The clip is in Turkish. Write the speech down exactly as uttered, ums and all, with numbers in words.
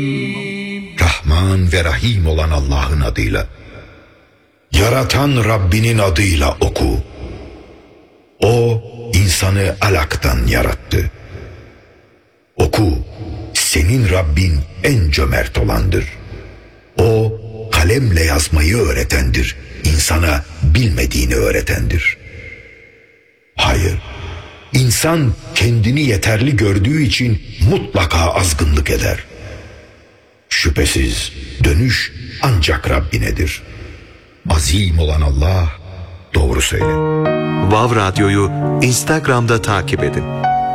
Rahman ve Rahim olan Allah'ın adıyla. Yaratan Rabbinin adıyla oku. O insanı alaktan yarattı. Oku, senin Rabbin en cömert olandır. O kalemle yazmayı öğretendir. İnsana bilmediğini öğretendir. Hayır, insan kendini yeterli gördüğü için mutlaka azgınlık eder. Şüphesiz dönüş ancak Rabbinedir. Azim olan Allah doğru söyler. Vav Radyo'yu Instagram'da takip edin.